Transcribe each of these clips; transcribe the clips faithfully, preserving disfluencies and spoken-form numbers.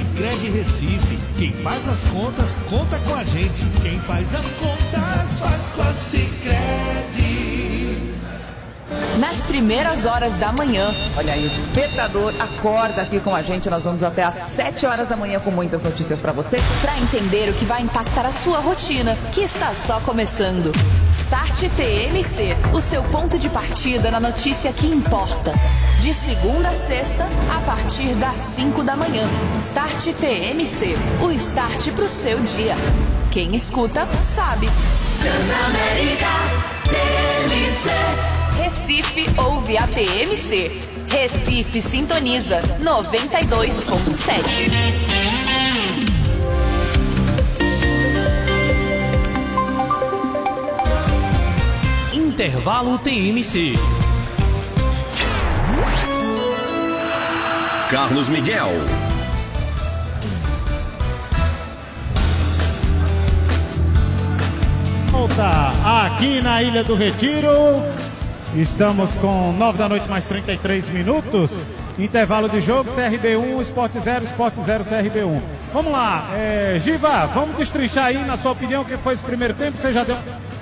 Sicredi Recife. Quem faz as contas, conta com a gente. Quem faz as contas, faz com a Sicredi. Nas primeiras horas da manhã, olha aí, o despertador acorda aqui com a gente. Nós vamos até às sete horas da manhã com muitas notícias para você, para entender o que vai impactar a sua rotina, que está só começando. Start T M C, o seu ponto de partida na notícia que importa. De segunda a sexta, a partir das cinco da manhã. Start T M C, o start pro seu dia. Quem escuta, sabe. Transamérica T M C. Recife ouve a T M C. Recife sintoniza noventa e dois ponto sete. Intervalo T M C. Carlos Miguel. Volta aqui na Ilha do Retiro. Estamos com nove da noite mais trinta e três minutos. Intervalo de jogo, C R B um, Sport zero, Sport zero, C R B um. Vamos lá, é, Giva, vamos destrinchar aí, na sua opinião, o que foi esse primeiro tempo. Você já deu...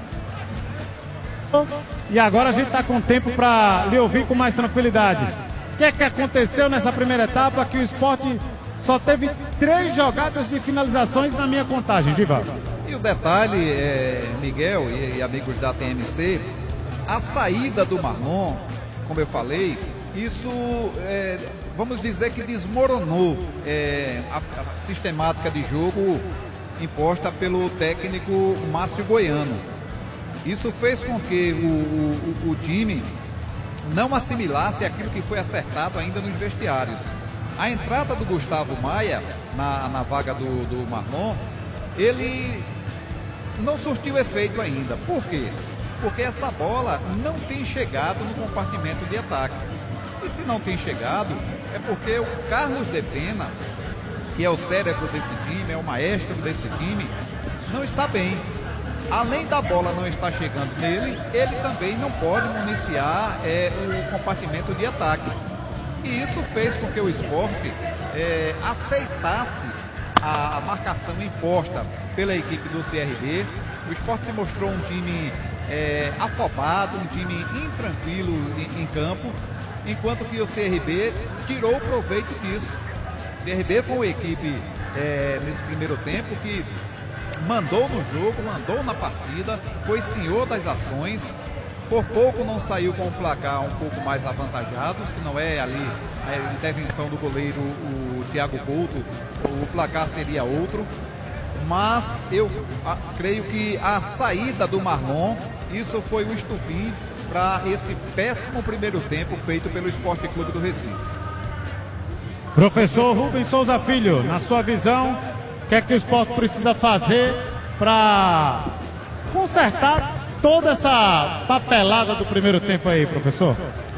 E agora a gente está com tempo para lhe ouvir com mais tranquilidade. O que é que aconteceu nessa primeira etapa, que o Sport só teve três jogadas de finalizações na minha contagem, Giva? E o detalhe, é, Miguel e, e amigos da T M C... A saída do Marlon, como eu falei, isso, é, vamos dizer que desmoronou é, a, a sistemática de jogo imposta pelo técnico Márcio Goiano. Isso fez com que o, o, o time não assimilasse aquilo que foi acertado ainda nos vestiários. A entrada do Gustavo Maia na, na vaga do, do Marlon, ele não surtiu efeito ainda. Por quê? Porque essa bola não tem chegado no compartimento de ataque. E se não tem chegado, é porque o Carlos de Pena, que é o cérebro desse time, é o maestro desse time, não está bem. Além da bola não estar chegando nele, ele também não pode municiar é, o compartimento de ataque. E isso fez com que o Sport é, aceitasse a, a marcação imposta pela equipe do C R B. O Sport se mostrou um time É, afobado, um time intranquilo em, em campo, enquanto que o C R B tirou proveito disso. O C R B foi uma equipe é, nesse primeiro tempo que mandou no jogo, mandou na partida, foi senhor das ações, por pouco não saiu com o placar um pouco mais avantajado, se não é ali a intervenção do goleiro, o Thiago Couto, o placar seria outro. Mas eu a, creio que a saída do Marlon, isso foi o estupim para esse péssimo primeiro tempo feito pelo Esporte Clube do Recife. Professor Rubens Souza Filho, na sua visão, o que é que o Sport precisa fazer para consertar toda essa papelada do primeiro tempo aí, professor?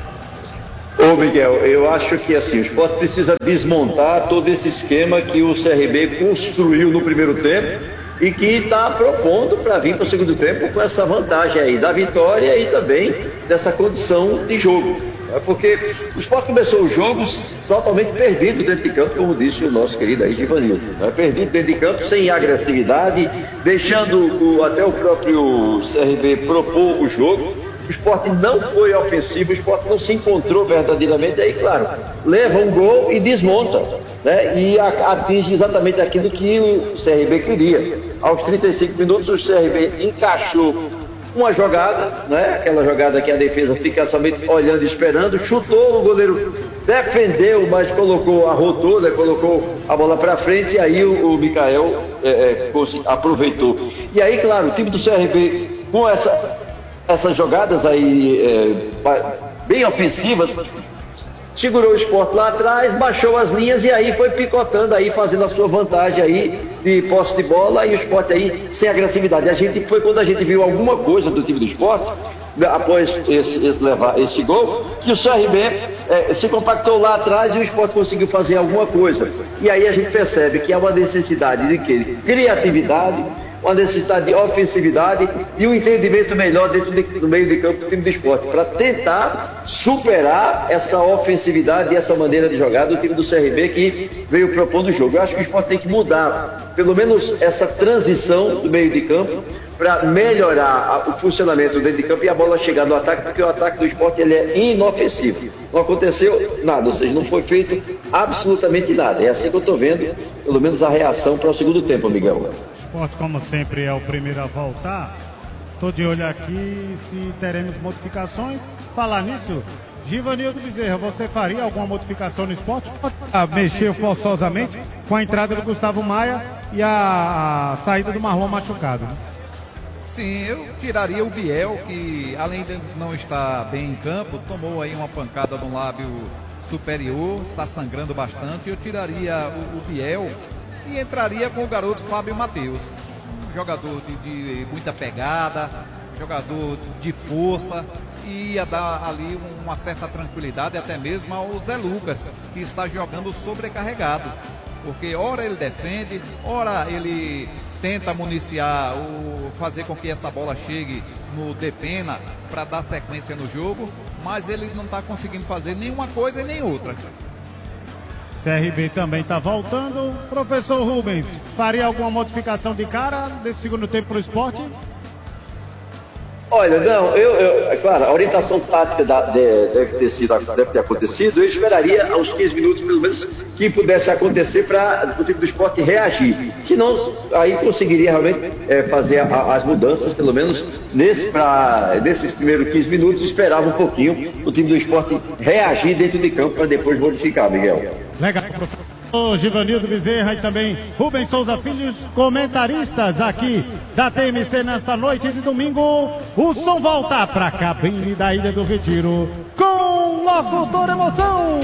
Ô Miguel, eu acho que assim, o Sport precisa desmontar todo esse esquema que o C R B construiu no primeiro tempo e que está propondo para vir para o segundo tempo com essa vantagem aí da vitória e também dessa condição de jogo. É porque o Sport começou os jogos totalmente perdido dentro de campo, como disse o nosso querido aí Givanildo, né? Perdido dentro de campo, sem agressividade, deixando o, até o próprio C R B propor o jogo. O Sport não foi ofensivo, o Sport não se encontrou verdadeiramente, aí claro, leva um gol e desmonta, né? E atinge exatamente aquilo que o C R B queria. Aos trinta e cinco minutos o C R B encaixou uma jogada, né? Aquela jogada que a defesa fica somente olhando e esperando, chutou, o goleiro defendeu, mas colocou, arrotou, né? Colocou a bola para frente e aí o, o Mikael é, é, aproveitou. E aí, claro, o time do C R B com essa essas jogadas aí é, bem ofensivas, segurou o Sport lá atrás, baixou as linhas e aí foi picotando aí, fazendo a sua vantagem aí de posse de bola, e o Sport aí sem agressividade. A gente foi quando a gente viu alguma coisa do time do Sport após esse, esse levar esse gol, que o C R B é, se compactou lá atrás e o Sport conseguiu fazer alguma coisa. E aí a gente percebe que há uma necessidade de que criatividade, uma necessidade de ofensividade e um entendimento melhor dentro de, do meio de campo do time do Sport, para tentar superar essa ofensividade e essa maneira de jogar do time do C R B que veio propondo o jogo. Eu acho que o Sport tem que mudar, pelo menos essa transição do meio de campo, para melhorar o funcionamento dentro de campo e a bola chegar no ataque, porque o ataque do Sport ele é inofensivo. Não aconteceu nada, ou seja, não foi feito absolutamente nada. É assim que eu estou vendo, pelo menos a reação para o segundo tempo, Miguel. O Sport, como sempre, é o primeiro a voltar. Estou de olho aqui se teremos modificações. Falar nisso, Givanildo Bezerra, você faria alguma modificação no Sport? Ah, mexer forçosamente com a entrada do Gustavo Maia e a, a saída do Marlon machucado, né? Sim, eu tiraria o Biel, que além de não estar bem em campo, tomou aí uma pancada no lábio superior, está sangrando bastante. Eu tiraria o, o Biel e entraria com o garoto Fábio Matheus, um jogador de, de muita pegada, jogador de força, e ia dar ali uma certa tranquilidade até mesmo ao Zé Lucas, que está jogando sobrecarregado, porque ora ele defende, ora ele tenta municiar, o, fazer com que essa bola chegue no Depena para dar sequência no jogo, mas ele não está conseguindo fazer nenhuma coisa e nem outra. C R B também está voltando. Professor Rubens, faria alguma modificação de cara desse segundo tempo para o Sport? Olha, não, eu, eu, é claro, a orientação tática da, de, deve, ter sido, deve ter acontecido. Eu esperaria aos quinze minutos, pelo menos, que pudesse acontecer para o time do Sport reagir. Senão, aí conseguiria realmente é, fazer a, as mudanças, pelo menos nesse, pra, nesses primeiros quinze minutos, esperava um pouquinho o time do Sport reagir dentro de campo para depois modificar, Miguel. Legal, professor. Givanildo Bezerra e também Rubens Souza Filhos, comentaristas aqui da T M C nesta noite de domingo. O som volta para a cabine da Ilha do Retiro com locutor emoção.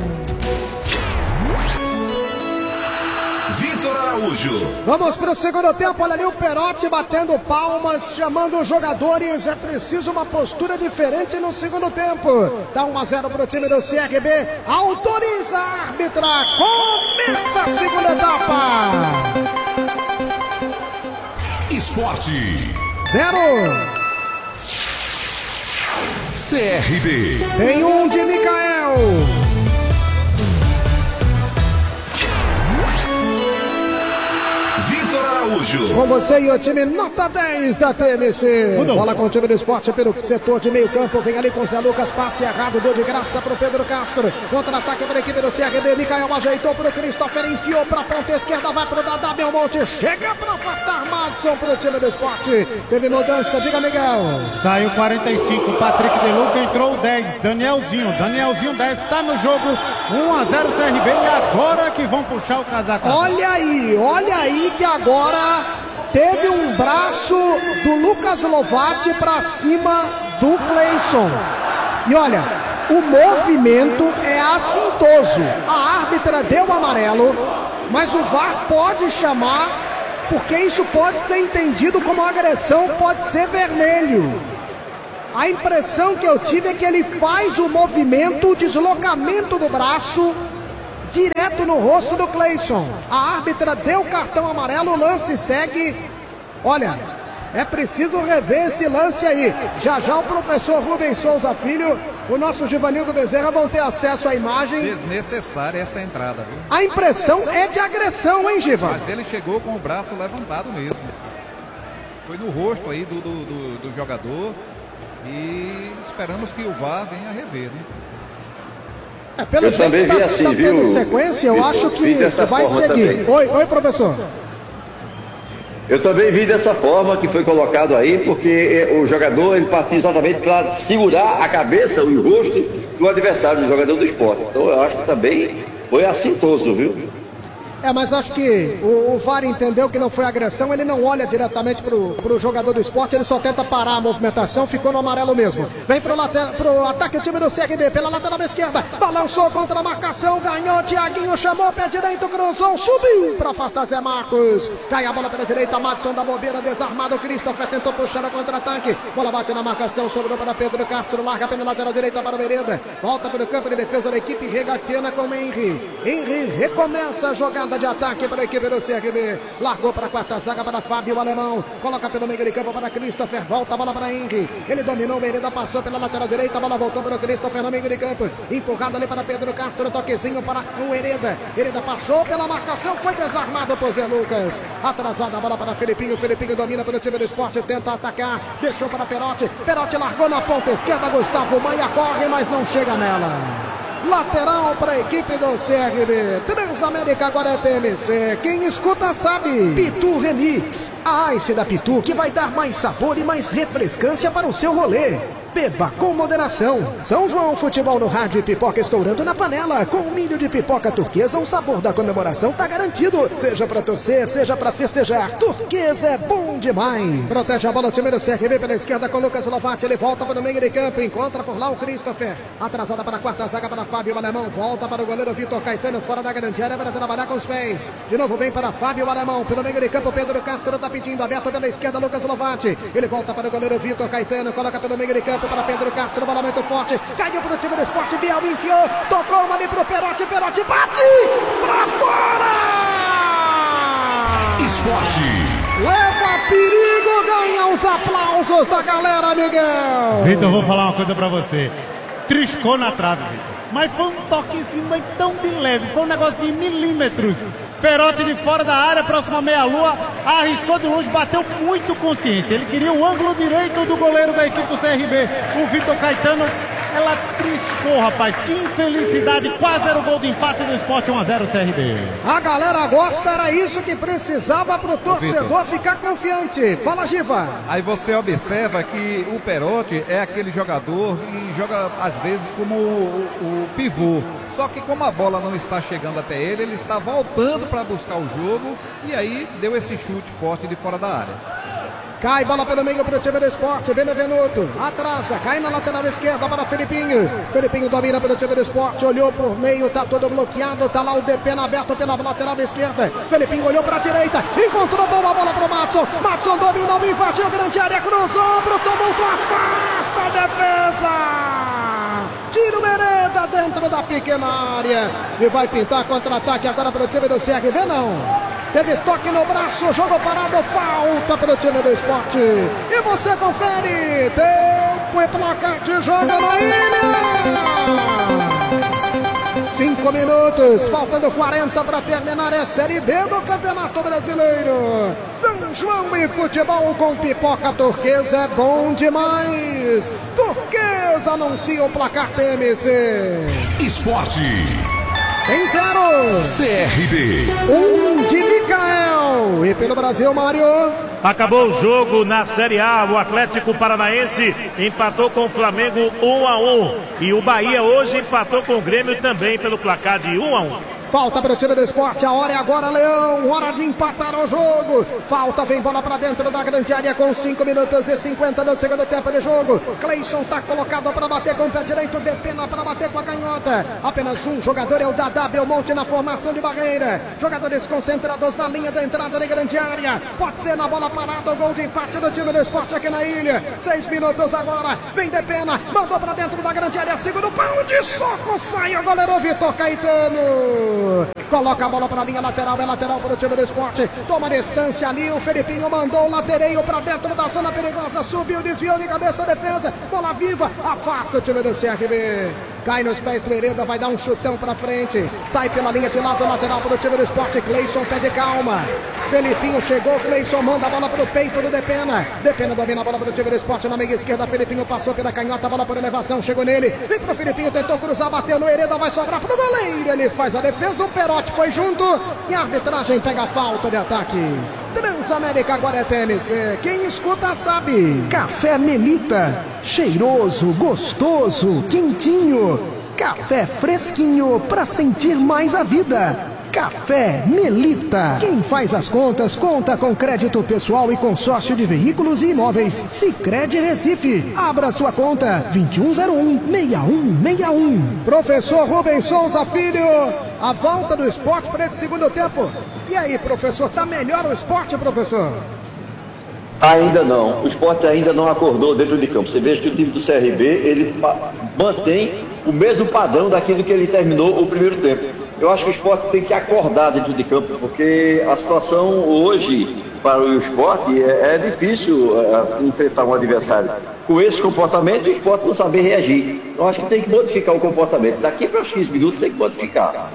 Vitor Araújo. Vamos para o segundo tempo. Olha ali o Perotti batendo palmas, chamando os jogadores. É preciso uma postura diferente no segundo tempo. Dá um a zero para o time do C R B. Autoriza a árbitra. Começa a segunda etapa. Esporte. Zero. C R B. Tem um de Micael. Vitor Araújo. Com você e o time nota dez da T M C. Mudou. Bola com o time do Sport pelo setor de meio campo. Vem ali com o Zé Lucas. Passe errado. Deu de graça para o Pedro Castro. Contra-ataque para a equipe do C R B. Micael ajeitou para o Christopher. Enfiou para a ponta esquerda. Vai para o Dadá Belmonte. Chega para afastar Madison para o time do Sport. Teve mudança. Diga, Miguel. Saiu quarenta e cinco. Patrick De Luca entrou dez. Danielzinho. Danielzinho dez. Está no jogo. um a zero C R B. E agora que vão puxar o casaco. Olha aí. Olha aí que agora teve um braço do Lucas Lovati para cima do Cleison. E olha, o movimento é assintoso. A árbitra deu amarelo, mas o V A R pode chamar, porque isso pode ser entendido como agressão, pode ser vermelho. A impressão que eu tive é que ele faz o movimento, o deslocamento do braço direto no rosto do Cleison. A árbitra deu cartão amarelo, o lance segue. Olha, é preciso rever esse lance aí. Já já o professor Rubens Souza Filho, o nosso Givanildo Bezerra vão ter acesso à imagem. Desnecessária essa entrada, viu? A impressão é de agressão, hein, Giva? Mas ele chegou com o braço levantado mesmo. Foi no rosto aí do, do, do, do jogador. E esperamos que o V A R venha rever, né? É, pelo eu jeito também que vi tá, assim, tá viu? tendo sequência, eu vi, acho que, que vai seguir. Também. Oi, oi, professor. Eu também vi dessa forma que foi colocado aí, porque o jogador ele partiu exatamente para segurar a cabeça, o rosto do adversário, do jogador do Sport. Então eu acho que também foi assintoso, viu? É, mas acho que o, o V A R entendeu que não foi agressão, ele não olha diretamente pro, pro jogador do Sport, ele só tenta parar a movimentação, ficou no amarelo mesmo. Vem pro, later, pro ataque o time do C R B, pela lateral esquerda, balançou contra a marcação, ganhou, Thiaguinho chamou, pé direito, cruzou, subiu pra afastar Zé Marcos. Cai a bola pela direita, Madison da bobeira, desarmado, Christopher tentou puxar o contra-ataque, bola bate na marcação, sobrou para Pedro Castro, larga pela lateral direita para o Vereda, volta para o campo de defesa da equipe regatiana com Henry. Henry recomeça a jogar virada de ataque para a equipe do C R B. Largou para a quarta zaga para Fábio Alemão. Coloca pelo meio de campo para Christopher. Volta a bola para Henry. Ele dominou, Hereda passou pela lateral direita. A bola voltou para o Christopher no meio de campo. Empurrado ali para Pedro Castro. Toquezinho para o Hereda. Hereda passou pela marcação. Foi desarmado por Zé Lucas. Atrasada a bola para Felipinho. Felipinho domina pelo time do Sport. Tenta atacar. Deixou para Perotti. Perotti largou na ponta esquerda. Gustavo Maia corre, mas não chega nela. Lateral para a equipe do C R B. Transamérica agora é T M C. Quem escuta sabe. Pitu Remix. A Ice da Pitu que vai dar mais sabor e mais refrescância para o seu rolê. Beba com moderação. São João Futebol no rádio e pipoca estourando na panela. Com milho de pipoca turquesa, o sabor da comemoração tá garantido. Seja pra torcer, seja pra festejar. Turquesa é bom demais. Protege a bola o time do C R B pela esquerda com Lucas Lovati. Ele volta para o meio de campo. Encontra por lá o Christopher. Atrasada para a quarta zaga para Fábio Alemão. Volta para o goleiro Vitor Caetano. Fora da grande área para trabalhar com os pés. De novo vem para Fábio Alemão. Pelo meio de campo, Pedro Castro tá pedindo. Aberto pela esquerda, Lucas Lovati. Ele volta para o goleiro Vitor Caetano. Coloca pelo meio de campo para Pedro Castro, bola muito forte, caiu para o time do Sport, Biel enfiou, tocou uma ali pro Perotti, Perotti bate, pra fora! Esporte. Leva perigo, ganha os aplausos da galera, Miguel. Vitor, vou falar uma coisa pra você, triscou na trave, Vitor, mas foi um toquezinho mas tão de leve, foi um negócio de milímetros. Perotti de fora da área, próxima meia-lua, arriscou de longe, bateu com muito consciência. Ele queria o ângulo direito do goleiro da equipe do C R B, o Vitor Caetano. Ela triscou, rapaz. Que infelicidade. Quase era o gol de empate do Sport. um a zero C R B. A galera gosta, era isso que precisava pro torcedor ficar confiante. Fala, Giva. Aí você observa que o Perotti é aquele jogador que joga às vezes como o, o pivô. Só que como a bola não está chegando até ele, ele está voltando para buscar o jogo e aí deu esse chute forte de fora da área. Cai bola pelo meio para o time do Sport. Benevenuto atrasa, cai na lateral esquerda para Felipinho. Felipinho domina pelo time do Sport. Olhou por meio, tá todo bloqueado. Tá lá o Depena aberto pela lateral esquerda. Felipinho olhou para a direita, encontrou boa bola para o Matson. Matson dominou, invadiu grande área, cruzou pro tumulto, afasta a defesa. Tira o Hereda dentro da pequena área e vai pintar contra-ataque agora para o time do C R B, não. Teve toque no braço, jogo parado, falta para o time do Sport. E você confere, tempo e placar de jogo na ilha. Cinco minutos, faltando quarenta para terminar a Série B do Campeonato Brasileiro. São João e futebol com pipoca turquesa é bom demais. Turquesa anuncia o placar T M C. Esporte. Tem zero. C R B. Um de Micael. E pelo Brasil, Mário. Acabou o jogo na Série A. O Atlético Paranaense empatou com o Flamengo um a um. E o Bahia hoje empatou com o Grêmio também pelo placar de um a um. Falta para o time do Sport, a hora é agora, Leão, hora de empatar o jogo. Falta, vem bola para dentro da grande área com cinco minutos e cinquenta no segundo tempo de jogo. Cleison está colocado para bater com o pé direito, Depena para bater com a canhota. Apenas um jogador é o Dadá Belmonte na formação de barreira. Jogadores concentrados na linha da entrada da grande área. Pode ser na bola parada o gol de empate do time do Sport aqui na ilha. Seis minutos agora, vem Depena, mandou para dentro da grande área, segundo pau de soco, sai o goleiro Vitor Caetano. Coloca a bola para a linha lateral, é lateral para o time do Sport. Toma distância ali, o Felipinho mandou o latereio para dentro da zona perigosa. Subiu, desviou de cabeça a defesa. Bola viva, afasta o time do C R B. Cai nos pés do Hereda, vai dar um chutão para frente. Sai pela linha de lado, lateral para o time do Sport. Cleison pede calma. Felipinho chegou, Cleison manda a bola para o peito do Depena. Depena domina a bola para o time do Sport na meia esquerda. Felipinho passou pela canhota, bola por elevação, chegou nele. Vem pro Felipinho, tentou cruzar, bateu no Hereda, vai sobrar pro goleiro. Ele faz a defesa. O Perotti foi junto e a arbitragem pega a falta de ataque. Transamérica agora é T M C. Quem escuta sabe. Café Melita. Cheiroso, gostoso, quentinho. Café fresquinho para sentir mais a vida. Café Melita. Quem faz as contas, conta com crédito pessoal e consórcio de veículos e imóveis. Sicredi Recife. Abra sua conta. vinte e um zero um, seis um seis um. Professor Rubens Souza Filho. A volta do esporte para esse segundo tempo. E aí, professor, tá melhor o esporte, professor? Ainda não. O esporte ainda não acordou dentro de campo. Você veja que o time do C R B, ele mantém o mesmo padrão daquilo que ele terminou o primeiro tempo. Eu acho que o Sport tem que acordar dentro de campo, porque a situação hoje para o Sport é, é difícil é, enfrentar um adversário com esse comportamento e o Sport não saber reagir. Eu acho que tem que modificar o comportamento. Daqui para os quinze minutos tem que modificar.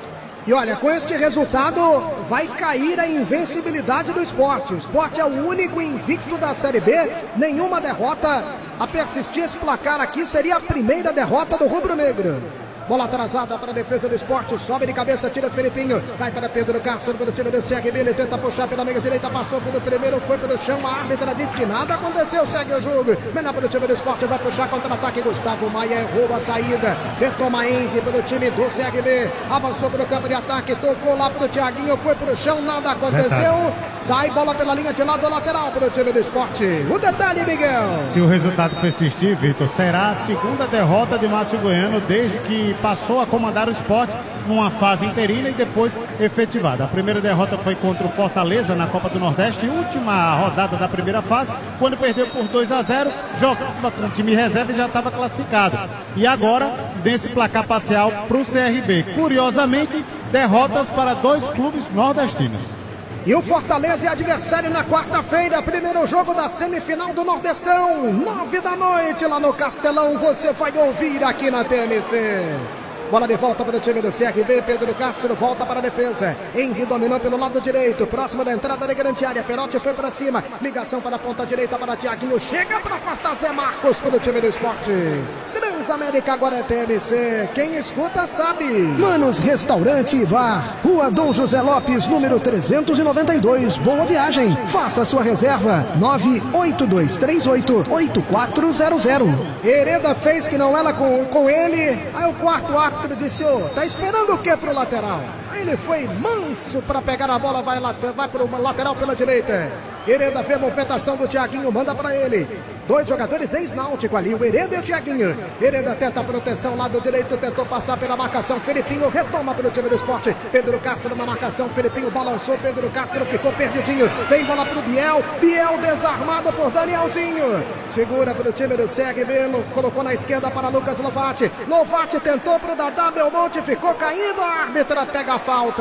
E olha, com este resultado vai cair a invencibilidade do Sport. O Sport é o único invicto da Série B, nenhuma derrota. A persistir esse placar aqui seria a primeira derrota do rubro-negro. Bola atrasada para a defesa do Sport, sobe de cabeça, tira Felipinho, vai para Pedro Castro, pelo time do C R B, ele tenta puxar pela meia direita, passou pelo primeiro, foi pelo chão, a árbitra diz que nada aconteceu, segue o jogo, menor pelo time do Sport, vai puxar contra-ataque, Gustavo Maia errou a saída, retoma Henrique pelo time do C R B, avançou pelo campo de ataque, tocou lá pro Thiaguinho, foi pro chão, nada aconteceu, sai bola pela linha de lado lateral pro time do Sport. O detalhe, Miguel. Se o resultado persistir, Vitor, será a segunda derrota de Márcio Goiano desde que passou a comandar o Sport numa fase interina e depois efetivada. A primeira derrota foi contra o Fortaleza na Copa do Nordeste, última rodada da primeira fase, quando perdeu por dois a zero, jogava com o time reserva e já estava classificado. E agora, nesse placar parcial para o C R B. Curiosamente, derrotas para dois clubes nordestinos. E o Fortaleza é adversário na quarta-feira, primeiro jogo da semifinal do Nordestão, nove da noite lá no Castelão, você vai ouvir aqui na T M C. Bola de volta para o time do C R B, Pedro Castro volta para a defesa. Henrique dominou pelo lado direito, próximo da entrada da grande área, Perotti foi para cima, ligação para a ponta direita para Thiaguinho, chega para afastar Zé Marcos para o time do Sport. Transamérica agora é T M C, quem escuta sabe. Manos Restaurante e Bar, Rua Dom José Lopes, número trezentos e noventa e dois, boa viagem. Faça sua reserva, nove oito dois três oito oito quatro zero zero. Hereda fez que não era com, com ele, aí o quarto árbitro disse, ô, tá esperando o que pro lateral? Aí ele foi manso para pegar a bola, vai, vai pro lateral pela direita. Hereda vê a movimentação do Thiaguinho, manda para ele. Dois jogadores ex-náutico ali, o Hereda e o Thiaguinho. Hereda tenta a proteção, lado direito, tentou passar pela marcação. Felipinho retoma para o time do Sport. Pedro Castro na marcação, Felipinho balançou, Pedro Castro ficou perdidinho. Tem bola para o Biel, Biel desarmado por Danielzinho. Segura para o time do C R B, colocou na esquerda para Lucas Lovati. Lovati tentou para o Dadá Belmonte, ficou caindo, a árbitra pega a falta.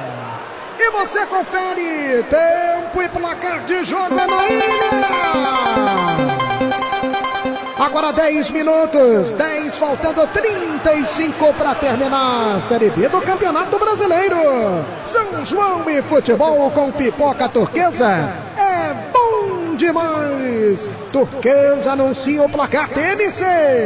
E você confere tempo e placar de jogo na ilha. Agora dez minutos, dez faltando trinta e cinco para terminar a Série B do Campeonato Brasileiro. São João e futebol com pipoca turquesa. É bom demais. Turquesa anuncia o placar T M C.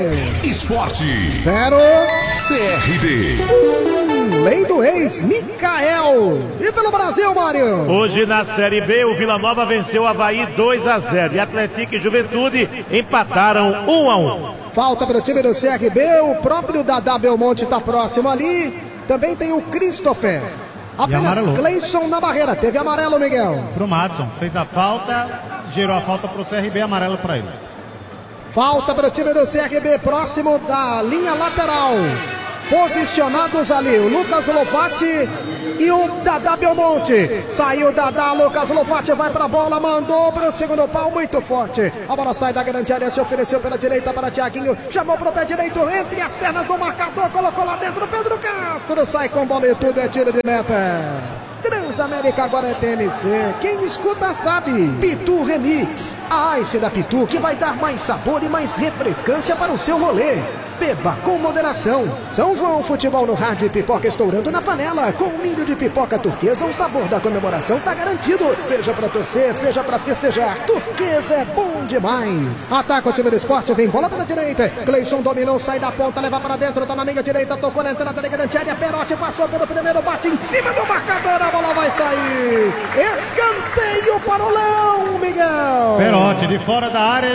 Esporte. Zero. C R B. Lei do ex, Micael. E pelo Brasil, Mário? Hoje na Série B, o Vila Nova venceu o Avaí dois a zero. E Atlético e Juventude empataram um a um. Falta para o time do C R B. O próprio Dadá Belmonte está próximo ali. Também tem o Christopher. Apenas Cleison na barreira. Teve amarelo, Miguel. Pro Madison. Fez a falta, gerou a falta pro C R B, amarelo para ele. Falta para o time do C R B, próximo da linha lateral. Posicionados ali, o Lucas Lovati e o Dadá Belmonte. Saiu Dadá, Lucas Lovati vai pra bola, mandou pro segundo pau, muito forte. A bola sai da grande área, se ofereceu pela direita para Thiaguinho, chamou pro pé direito, entre as pernas do marcador, colocou lá dentro, Pedro Castro sai com bola e tudo, é tiro de meta. Transamérica agora é T M C, quem escuta sabe. Pitu Remix, a Ice da Pitu que vai dar mais sabor e mais refrescância para o seu rolê. Beba com moderação. São João Futebol no rádio e pipoca estourando na panela. Com milho de pipoca turquesa, o sabor da comemoração tá garantido. Seja pra torcer, seja pra festejar. Turquesa é bom demais. Ataca o time do Sport, vem bola pela direita. Cleison dominou, sai da ponta, leva para dentro, tá na meia direita, tocou na entrada da grande área. Perotti passou pelo primeiro, bate em cima do marcador, a bola vai sair. Escanteio para o Leão, Miguel. Perotti de fora da área,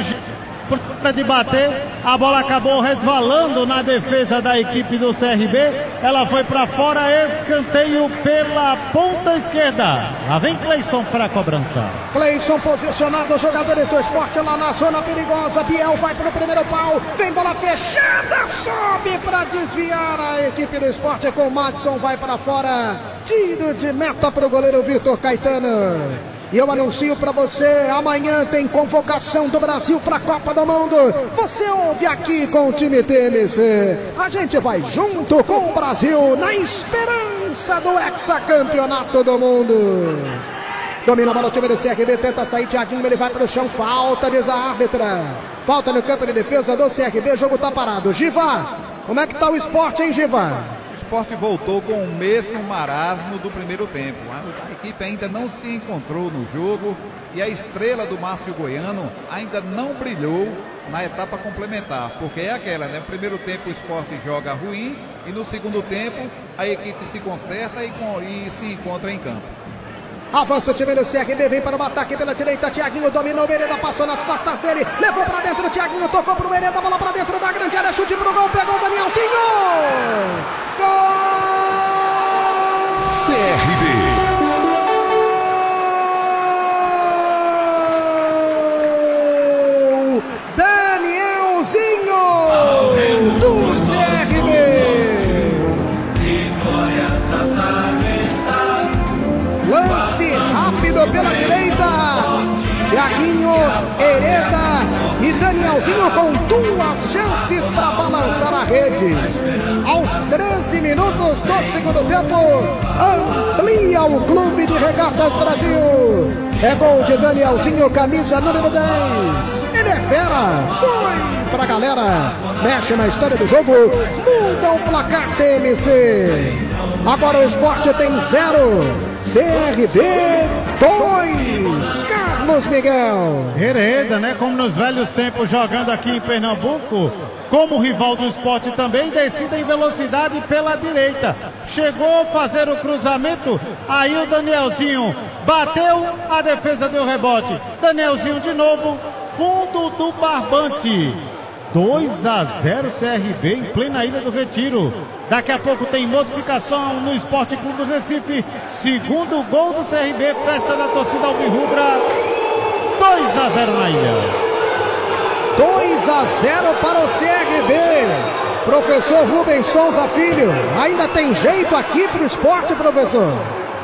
de bater, a bola acabou resvalando na defesa da equipe do C R B, ela foi para fora, escanteio pela ponta esquerda. Lá vem Cleison para a cobrança. Cleison posicionado, os jogadores do Sport lá na zona perigosa. Biel vai para o primeiro pau, vem bola fechada, sobe para desviar a equipe do Sport com o Madison, vai para fora, tiro de meta para o goleiro Vitor Caetano. E eu anuncio pra você, amanhã tem convocação do Brasil pra Copa do Mundo. Você ouve aqui com o time T M C. A gente vai junto com o Brasil na esperança do hexacampeonato do mundo. Domina a bola o time do C R B, tenta sair Thiaguinho, ele vai pro chão, falta, diz a árbitra. Falta no campo de defesa do C R B, o jogo tá parado. Giva, como é que tá o esporte, hein, Giva? O esporte voltou com o mesmo marasmo do primeiro tempo. A equipe ainda não se encontrou no jogo e a estrela do Márcio Goiano ainda não brilhou na etapa complementar, porque é aquela, né? No primeiro tempo o esporte joga ruim e no segundo tempo a equipe se conserta e, e se encontra em campo. Avança o time do C R B, vem para o ataque pela direita, Thiaguinho dominou, Merenda passou nas costas dele, levou para dentro, Thiaguinho tocou pro Merenda, bola para dentro da grande área, chute pro gol, pegou o Danielzinho! Gol! C R B. Danielzinho do C R B! Lance rápido pela direita, Thiaguinho, Hereda e Danielzinho com duas chances para balançar a rede. Aos treze minutos do segundo tempo, amplia o Clube de Regatas Brasil. É gol de Danielzinho, camisa número dez. Ele é fera, foi pra galera, mexe na história do jogo, muda o placar T M C. Agora o Sport tem zero, C R B dois. Carlos Miguel. Hereda, né? Como nos velhos tempos jogando aqui em Pernambuco, como rival do Sport também, decide em velocidade pela direita. Chegou a fazer o cruzamento, aí o Danielzinho bateu, a defesa deu rebote. Danielzinho de novo, fundo do barbante. dois a zero C R B em plena Ilha do Retiro. Daqui a pouco tem modificação no Esporte Clube do Recife. Segundo gol do C R B, festa da torcida alvirrubra. dois a zero na ilha. dois a zero para o C R B. Professor Rubens Souza Filho, ainda tem jeito aqui para o esporte, professor?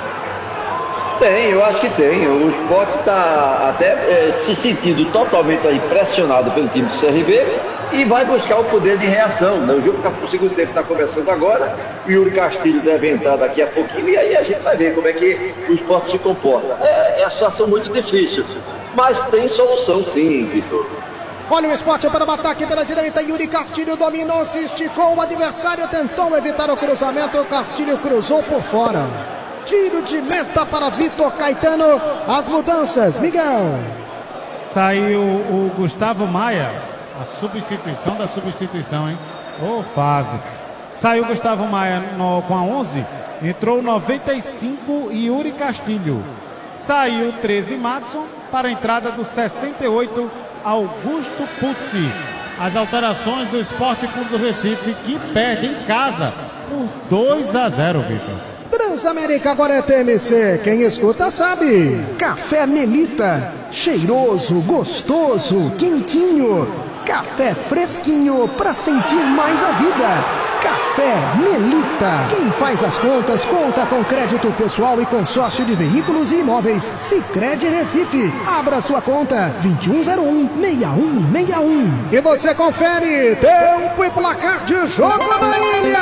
Tem, eu acho que tem. O Sport está até é, se sentindo totalmente aí pressionado pelo time do C R B e vai buscar o poder de reação, né? O jogo tá, o segundo tempo está começando agora, o Yuri Castilho deve entrar daqui a pouquinho e aí a gente vai ver como é que o Sport se comporta. É, é uma situação muito difícil, mas tem solução sim, Vitor. Olha o esporte para o ataque pela direita, Yuri Castilho dominou, se esticou, o adversário tentou evitar o cruzamento, o Castilho cruzou por fora. Tiro de meta para Vitor Caetano, as mudanças, Miguel. Saiu o Gustavo Maia, a substituição da substituição, hein? Ô, oh, fase. Saiu o Gustavo Maia no, com a onze, entrou noventa e cinco Yuri Castilho. Saiu treze Madison para a entrada do sessenta e oito Augusto Pussi. As alterações do Esporte Clube do Recife, que perde em casa por dois a zero, Vitor. Transamérica agora é T M C, quem escuta sabe. Café Melita, cheiroso, gostoso, quentinho. Café fresquinho pra sentir mais a vida. Café Melita. Quem faz as contas, conta com crédito pessoal e consórcio de veículos e imóveis. Sicredi Recife. Abra sua conta vinte e um zero um, seis um seis um. E você confere tempo e placar de jogo na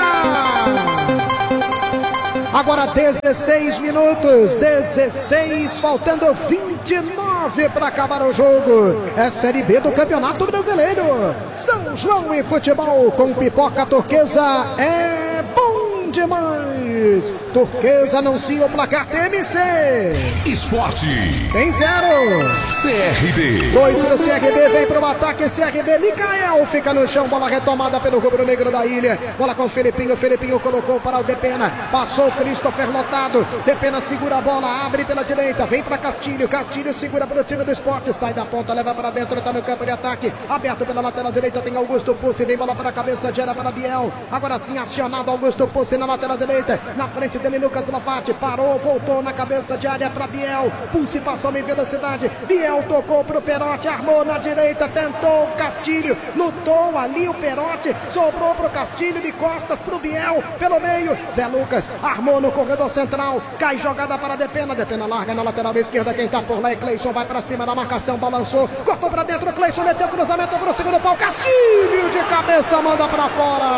ilha. Agora dezesseis minutos, dezesseis, faltando vinte e nove para acabar o jogo. É Série B do Campeonato Brasileiro. São João e futebol com pipoca turquesa é bom demais. Turquesa anuncia o placar T M C. Esporte. Tem zero. C R B. Dois para o C R B, vem para o ataque, C R B, Micael fica no chão, bola retomada pelo rubro-negro da ilha. Bola com o Felipinho, o Felipinho colocou para o Depena, passou o Christopher lotado. Depena segura a bola, abre pela direita, vem para Castilho, Castilho segura para o time do Esporte, sai da ponta, leva para dentro, está no campo de ataque, aberto pela lateral direita, tem Augusto Pussi, vem bola para a cabeça, gera para Biel. Agora sim acionado Augusto Pussi na lateral direita, Na frente dele, Lucas Lofati. Parou, voltou na cabeça de área para Biel. Pulse passou em velocidade. Biel tocou pro Perotti, armou na direita, tentou o Castilho. Lutou ali o Perotti. Sobrou pro Castilho de costas pro Biel. Pelo meio, Zé Lucas armou no corredor central. Cai jogada para Depena. Depena larga na lateral esquerda. Quem tá por lá é Cleison. Vai para cima da marcação, balançou. Cortou para dentro, Cleison meteu cruzamento pro segundo pau. Castilho de cabeça manda para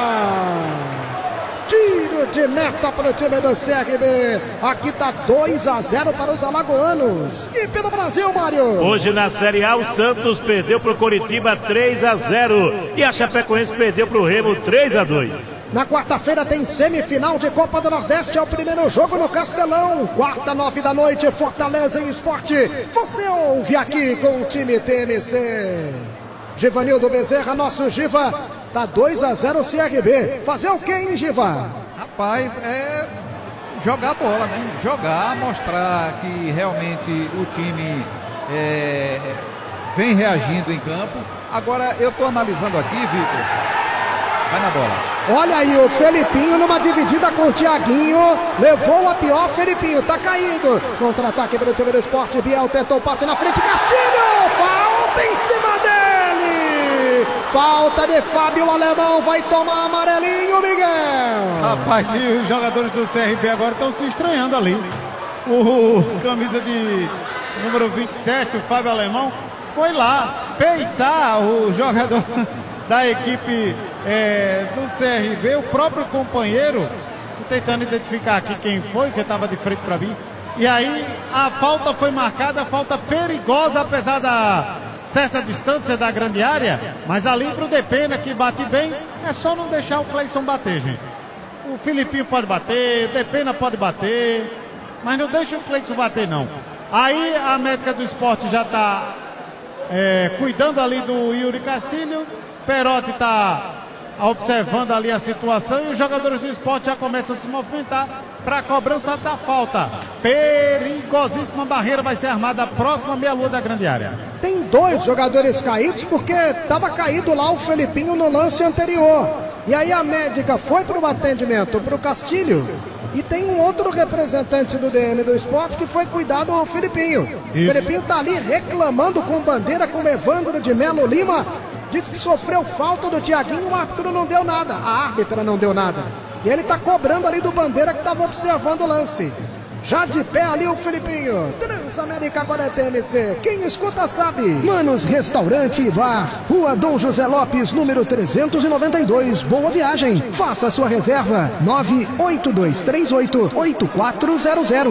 fora. Tiro de meta para o time do C R B. Aqui tá dois a zero para os alagoanos. E pelo Brasil, Mário. Hoje na Série A, o Santos perdeu para o Coritiba três a zero. E a Chapecoense perdeu para o Remo três a dois. Na quarta-feira tem semifinal de Copa do Nordeste. É o primeiro jogo no Castelão. Quarta, nove da noite, Fortaleza e Sport. Você ouve aqui com o time T M C. Givanildo Bezerra, nosso Giva. Tá dois a zero o C R B. Fazer o que, hein, Giva? Rapaz, é jogar bola, né? Jogar, mostrar que realmente o time é, vem reagindo em campo. Agora, eu tô analisando aqui, Vitor. Vai na bola. Olha aí o Felipinho numa dividida com o Thiaguinho. Levou a pior, Felipinho tá caindo. Contra-ataque pelo time do Sport. Biel tentou o passe na frente. Castilho! Falta em cima dele! Falta de Fábio Alemão. Vai tomar amarelinho, Miguel. Rapaz, e os jogadores do C R B agora estão se estranhando ali. O camisa de número vinte e sete, o Fábio Alemão, foi lá peitar o jogador da equipe é, do C R B, o próprio companheiro. Tô tentando identificar aqui quem foi, que estava de frente para mim. E aí a falta foi marcada, falta perigosa, apesar da certa distância da grande área, mas ali pro Depena, que bate bem, é só não deixar o Cleison bater, gente. O Filipinho pode bater, o Depena pode bater, mas não deixa o Cleison bater, não. Aí a médica do esporte já está é, cuidando ali do Yuri Castilho. Perotti está observando ali a situação e os jogadores do esporte já começam a se movimentar para a cobrança da falta. Perigosíssima barreira vai ser armada a próxima meia-lua da grande área. Tem dois jogadores caídos porque estava caído lá o Felipinho no lance anterior. E aí a médica foi para o atendimento para o Castilho. E tem um outro representante do D M do esporte que foi cuidado ao Felipinho. O Felipinho está ali reclamando com bandeira com Evandro de Melo Lima. Diz que sofreu falta do Thiaguinho, o árbitro não deu nada. A árbitra não deu nada. E ele tá cobrando ali do bandeira que estava observando o lance. Já de pé ali o Felipinho. Transamérica agora é T M C. Quem escuta sabe. Manos Restaurante e Bar. Rua Dom José Lopes, número trezentos e noventa e dois. Boa viagem. Faça sua reserva. nove oito dois três oito oito quatro zero zero.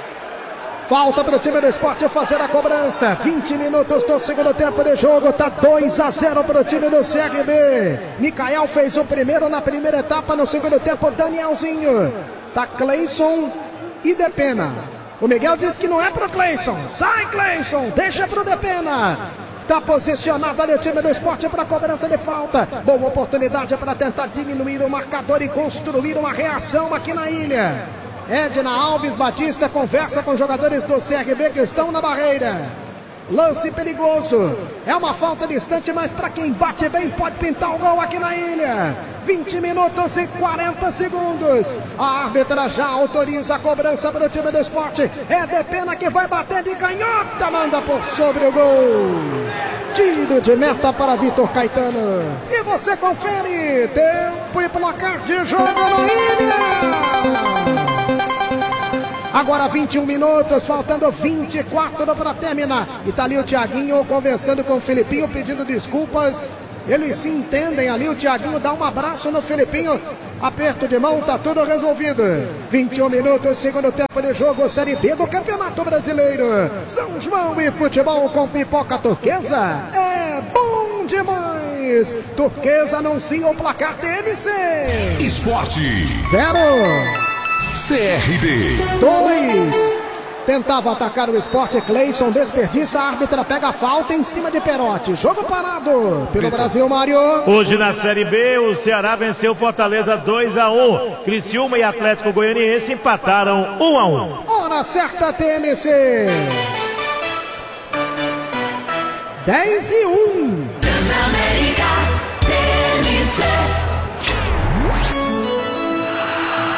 Falta para o time do esporte fazer a cobrança. vinte minutos do segundo tempo de jogo. Tá dois a zero para o time do C R B. Micael fez o primeiro na primeira etapa. No segundo tempo, Danielzinho. Tá Cleison e Depena. O Miguel disse que não é pro Cleison. Sai, Cleison. Deixa pro Depena. Tá posicionado ali o time do esporte para cobrança de falta. Boa oportunidade para tentar diminuir o marcador e construir uma reação aqui na ilha. Edna Alves Batista conversa com jogadores do C R B que estão na barreira. Lance perigoso. É uma falta distante, mas para quem bate bem pode pintar o gol aqui na ilha. vinte minutos e quarenta segundos. A árbitra já autoriza a cobrança para o time do esporte. É Depena que vai bater de canhota. Manda por sobre o gol. Tiro de meta para Vitor Caetano. E você confere. Tempo e placar de jogo na ilha. Agora vinte e um minutos, faltando vinte e quatro para terminar. E tá ali o Thiaguinho conversando com o Felipinho, pedindo desculpas. Eles se entendem ali, o Thiaguinho dá um abraço no Felipinho. Aperto de mão, tá tudo resolvido. vinte e um minutos, segundo tempo de jogo, Série B do Campeonato Brasileiro. São João e futebol com pipoca turquesa. É bom demais. Turquesa anuncia o placar T M C. Esporte. Zero. C R B. Dois. Tentava atacar o esporte, Cleison desperdiça, a árbitra pega a falta em cima de Perotti. Jogo parado pelo Brasil, Mário. Hoje na Série B, o Ceará venceu Fortaleza dois a um. Criciúma e Atlético Goianiense empataram um a um. Hora certa, T M C. dez e um. Transamérica, T M C. Vitor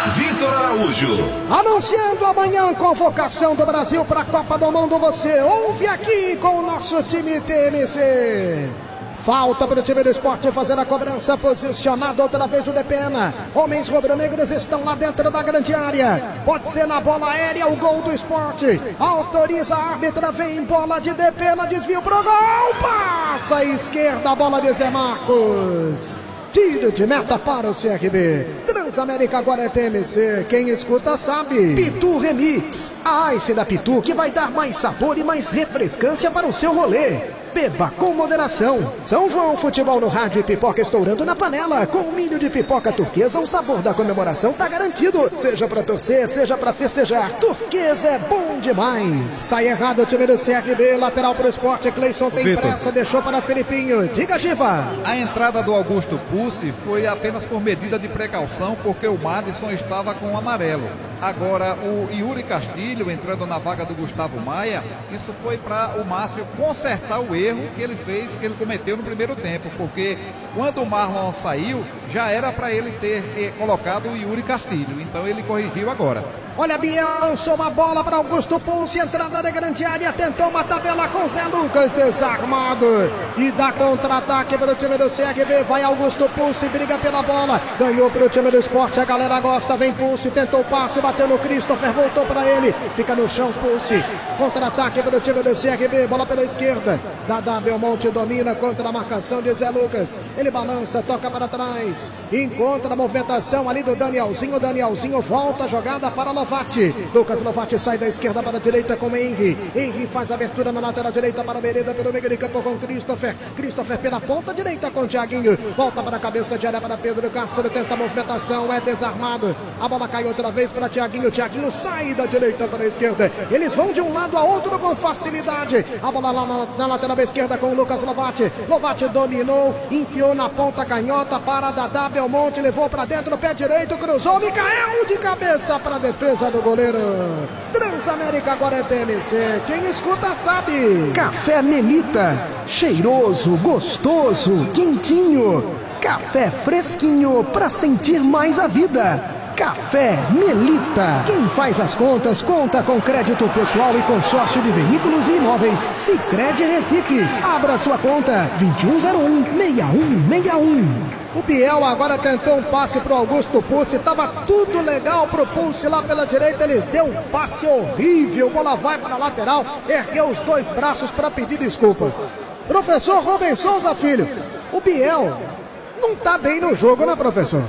Vitor Araújo. Anunciando amanhã convocação do Brasil para a Copa do Mundo, você ouve aqui com o nosso time T M C. Falta para o time do Sport fazer a cobrança, posicionado outra vez o Depena. Homens rubro-negros estão lá dentro da grande área. Pode ser na bola aérea o gol do Sport. Autoriza a árbitra, vem bola de Depena, desvio pro gol. Passa à esquerda a bola de Zé Marcos. Tiro de meta para o C R B. Transamérica agora é T M C. Quem escuta sabe. Pitu Remix. A Ice da Pitu que vai dar mais sabor e mais refrescância para o seu rolê. Beba com moderação. São João Futebol no rádio e pipoca estourando na panela. Com milho de pipoca turquesa, o sabor da comemoração tá garantido. Seja pra torcer, seja pra festejar. Turquesa é bom demais. Sai errado o time do C R B. Lateral pro Sport. Cleison tem Vitor. pressa, deixou para Felipinho. Diga, Giva. A entrada do Augusto Pucci foi apenas por medida de precaução, porque o Madison estava com o amarelo. Agora, o Yuri Castilho entrando na vaga do Gustavo Maia, isso foi para o Márcio consertar o erro que ele fez, que ele cometeu no primeiro tempo, porque quando o Marlon saiu, já era para ele ter eh, colocado o Yuri Castilho, então ele corrigiu agora. Olha, Biel lançou uma bola para Augusto Pucci, entrada da grande área, tentou uma tabela com Zé Lucas, desarmado, e dá contra-ataque para o time do C R B, vai Augusto Pucci, briga pela bola, ganhou para o time do Sport, a galera gosta, vem Pucci, tentou o passe, bateu no Christopher, voltou para ele, fica no chão Pucci, contra-ataque para o time do C R B, bola pela esquerda, Dadá Belmonte domina contra a marcação de Zé Lucas, ele balança, toca para trás, encontra a movimentação ali do Danielzinho, Danielzinho volta a jogada para Lovati, Lucas Lovati sai da esquerda para a direita com Henry, Henry faz a abertura na lateral direita para Bereda, pelo meio de campo com Christopher, Christopher pela ponta direita com Thiaguinho, volta para a cabeça de área para Pedro Castro, tenta a movimentação, é desarmado, a bola cai outra vez para Thiaguinho, Thiaguinho sai da direita para a esquerda, eles vão de um lado a outro com facilidade, a bola lá na, na lateral esquerda com o Lucas Lovati, Lovati dominou, enfiou na ponta canhota para Dadá Belmonte, levou para dentro, pé direito, cruzou, Micael de cabeça para a defesa do goleiro. Transamérica agora é T M C, quem escuta sabe. Café Melita, cheiroso, gostoso, quentinho. Café fresquinho para sentir mais a vida. Café Melita. Quem faz as contas, conta com crédito pessoal e consórcio de veículos e imóveis. Sicredi Recife. Abra sua conta vinte e um zero um, seis um seis um. O Biel agora tentou um passe pro Augusto Pucci, tava tudo legal pro Pucci lá pela direita, ele deu um passe horrível, bola vai para a lateral, ergueu os dois braços para pedir desculpa. Professor Rubens Souza Filho, o Biel não tá bem no jogo, né, professor?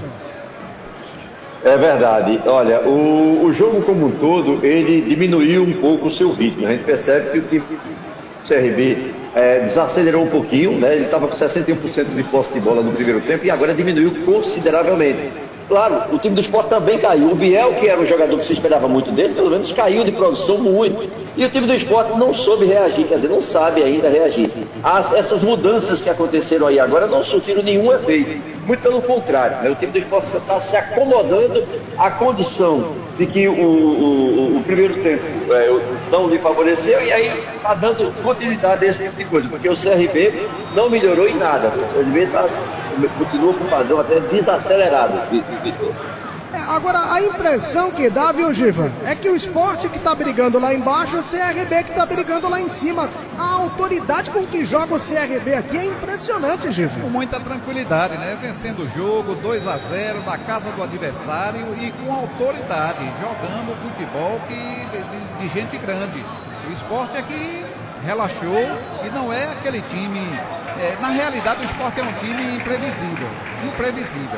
É verdade. Olha, o, o jogo como um todo, ele diminuiu um pouco o seu ritmo. A gente percebe que o time do C R B é, desacelerou um pouquinho, né? Ele estava com sessenta e um por cento de posse de bola no primeiro tempo e agora diminuiu consideravelmente. Claro, o time do Sport também caiu. O Biel, que era um jogador que se esperava muito dele, pelo menos caiu de produção muito. E o time do Sport não soube reagir, quer dizer, não sabe ainda reagir. As, essas mudanças que aconteceram aí agora não surtiram nenhum efeito. Muito pelo contrário, né? O time do Sport está se acomodando à condição de que o, o, o primeiro tempo é, não lhe favoreceu e aí está dando continuidade a esse tipo de coisa, porque o C R B não melhorou em nada. O C R B tá, continua com o padrão até desacelerado, Vitor. É, agora, a impressão que dá, viu, Giva, é que o Sport que tá brigando lá embaixo, o C R B que tá brigando lá em cima. A autoridade com que joga o C R B aqui é impressionante, Giva. Com muita tranquilidade, né? Vencendo o jogo, dois a zero, na casa do adversário e com autoridade, jogando futebol que, de, de gente grande. O Sport é que relaxou e não é aquele time... É, na realidade, o Sport é um time imprevisível. Imprevisível.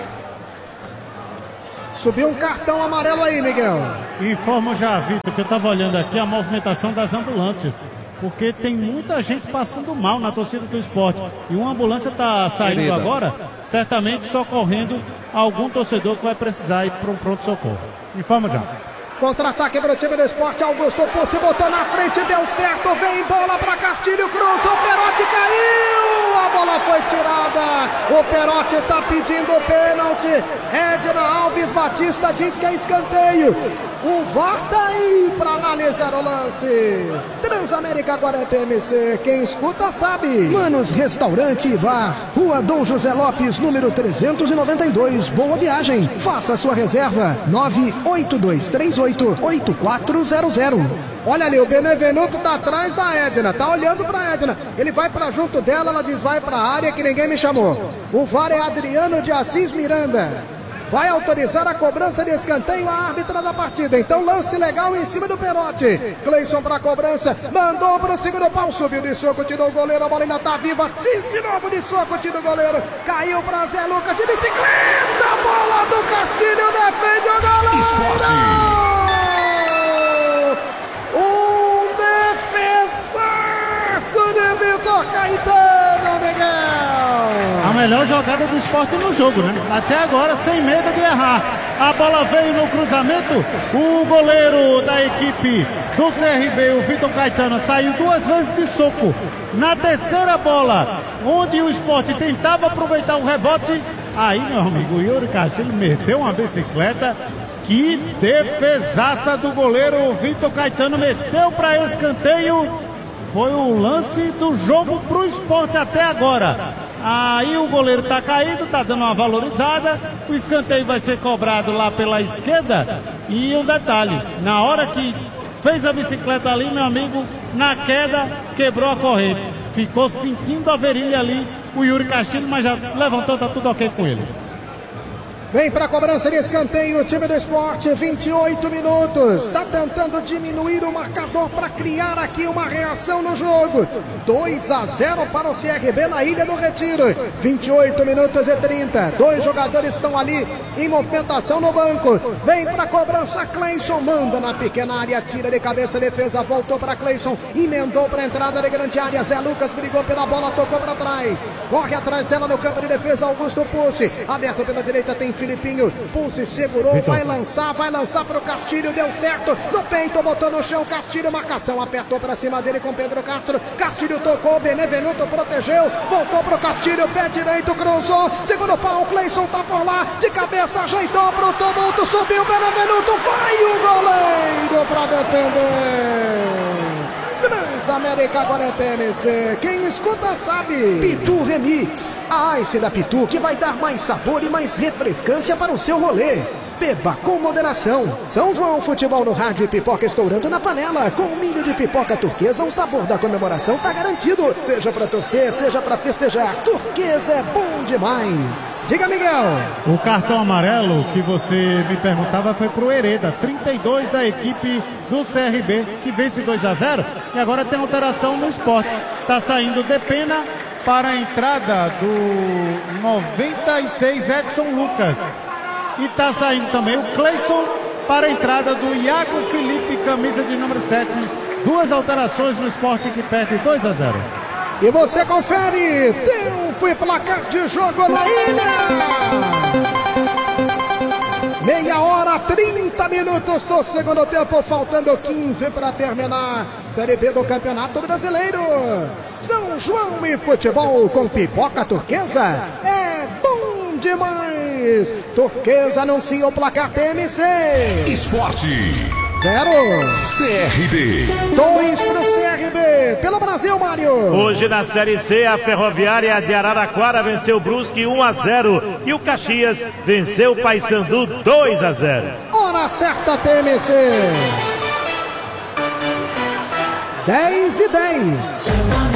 Subiu um cartão amarelo aí, Miguel. Informo já, Vitor, que eu estava olhando aqui a movimentação das ambulâncias. Porque tem muita gente passando mal na torcida do Sport. E uma ambulância está saindo Querida. agora, certamente socorrendo algum torcedor que vai precisar ir para um pronto-socorro. Informo já. Contra-ataque para o time do Sport, Augusto Pucci botou na frente, deu certo, vem bola para Castilho, cruzou, o Perotti caiu, a bola foi tirada, o Perotti está pedindo pênalti, Edna Alves Batista diz que é escanteio, O V A R tá aí para analisar o lance. Transamérica agora é T M C. Quem escuta sabe. Manos Restaurante e Bar. Rua Dom José Lopes, número trezentos e noventa e dois. Boa viagem. Faça sua reserva. nove oito dois três oito oito quatro zero zero. Olha ali, o Benevenuto tá atrás da Edna. Tá olhando pra Edna. Ele vai pra junto dela, ela diz vai pra área que ninguém me chamou. O V A R é Adriano de Assis Miranda. Vai autorizar a cobrança de escanteio a árbitra da partida. Então lance legal em cima do Perotti. Cleison para a cobrança. Mandou para o segundo pau. Subiu de soco, tirou o goleiro. A bola ainda está viva. De novo de soco, tirou o goleiro. Caiu para Zé Lucas de bicicleta. Bola do Castilho. Defende o goleiro. Esporte. Um defesaço de Vitor Caetano, Miguel. A melhor jogada do Sport no jogo, né? Até agora, sem medo de errar. A bola veio no cruzamento. O goleiro da equipe do C R B, o Vitor Caetano, saiu duas vezes de soco. Na terceira bola, onde o Sport tentava aproveitar o rebote, aí, meu amigo, o Yuri Castilho meteu uma bicicleta. Que defesaça do goleiro Vitor Caetano. Meteu para escanteio. Foi o lance do jogo para o Sport até agora. Aí o goleiro tá caído, tá dando uma valorizada. O escanteio vai ser cobrado lá pela esquerda. E um detalhe, na hora que fez a bicicleta ali, meu amigo, na queda, quebrou a corrente. Ficou sentindo a virilha ali o Yuri Castilho, mas já levantou, tá tudo ok com ele. Vem para a cobrança de escanteio o time do Sport, vinte e oito minutos. Está tentando diminuir o marcador para criar aqui uma reação no jogo. dois a zero para o C R B na Ilha do Retiro. vinte e oito minutos e trinta. Dois jogadores estão ali em movimentação no banco. Vem para a cobrança, Cleison manda na pequena área, tira de cabeça, defesa, voltou para Cleison, emendou para a entrada de grande área. Zé Lucas brigou pela bola, tocou para trás. Corre atrás dela no campo de defesa, Augusto Pulse. Aberto pela direita tem Filipinho, Pulse segurou, Vitor. vai lançar, vai lançar para o Castilho, deu certo, no peito, botou no chão, Castilho, marcação, apertou para cima dele com Pedro Castro, Castilho tocou, Benevenuto protegeu, voltou para o Castilho, pé direito, cruzou, segundo pau, Cleison tá por lá, de cabeça, ajeitou pro tumulto, subiu, Benevenuto, vai o goleiro para defender. Transamérica agora é T M C. Quem escuta sabe. Pitu Remix. A Ice da Pitu que vai dar mais sabor e mais refrescância para o seu rolê. Beba com moderação. São João Futebol no rádio e pipoca estourando na panela. Com milho de pipoca turquesa, o sabor da comemoração tá garantido. Seja pra torcer, seja pra festejar. Turquesa é bom demais. Diga, Miguel. O cartão amarelo que você me perguntava foi pro Hereda, trinta e dois da equipe do C R B, que vence dois a zero. E agora tem alteração no Sport. Tá saindo de pena para a entrada do noventa e seis, Edson Lucas. E tá saindo também o Cleison para a entrada do Iago Felipe, camisa de número sete. Duas alterações no Sport que perde dois a zero. E você confere tempo e placar de jogo na ilha. Meia hora, trinta minutos do segundo tempo, faltando quinze para terminar. Série B do Campeonato Brasileiro. São João e Futebol com pipoca turquesa. É bom demais. Turquesa anuncia o placar T M C. Esporte. Zero. C R B. Dois para o C R B. Pelo Brasil, Mário. Hoje na Série C, a Ferroviária de Araraquara venceu o Brusque um a zero. E o Caxias venceu o Paysandu dois a zero. Hora certa, T M C. dez e dez.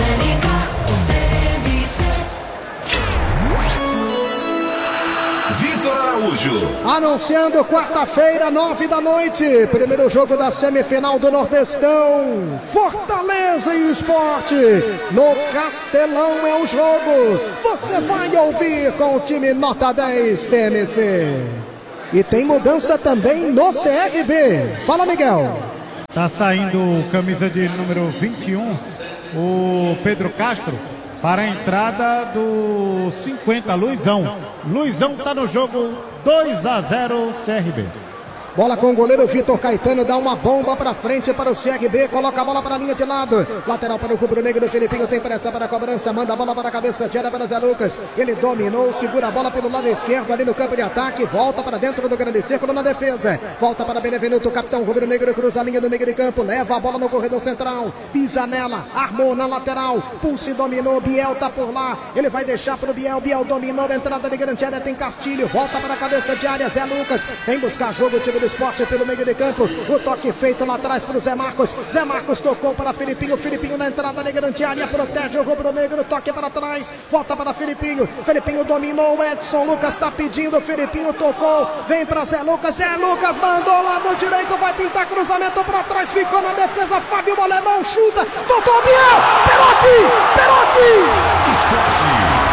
Vitor Araújo. Anunciando quarta-feira, nove da noite. Primeiro jogo da semifinal do Nordestão. Fortaleza e Sport. No Castelão é o jogo. Você vai ouvir com o time nota dez T M C. E tem mudança também no C R B. Fala, Miguel. Tá saindo camisa de número vinte e um, o Pedro Castro, para a entrada do cinquenta, Luizão. Luizão tá no jogo, dois a zero C R B. Bola com o goleiro Vitor Caetano, dá uma bomba pra frente para o C R B, coloca a bola para a linha de lado. Lateral para o rubro-negro, Felipinho tem pressa para a cobrança, manda a bola para a cabeça de área para Zé Lucas. Ele dominou, segura a bola pelo lado esquerdo ali no campo de ataque, volta para dentro do grande círculo na defesa. Volta para Benevenuto, o capitão rubro-negro, cruza a linha do meio de campo, leva a bola no corredor central, pisa nela, armou na lateral, Pulse dominou, Biel tá por lá, ele vai deixar pro Biel, Biel dominou, entrada de grande área, tem Castilho, volta para a cabeça de área, Zé Lucas, vem buscar jogo, o time do Sport pelo meio de campo, o toque feito lá atrás para o Zé Marcos, Zé Marcos tocou para Felipinho, Felipinho na entrada de grande área, protege o rubro-negro, toque para trás, volta para Felipinho, Felipinho dominou, Edson Lucas tá pedindo, Felipinho tocou, vem para Zé Lucas, Zé Lucas mandou lá do direito, vai pintar cruzamento para trás, ficou na defesa, Fábio Alemão chuta, voltou o Biel, Perotti, Perotti! Esporte.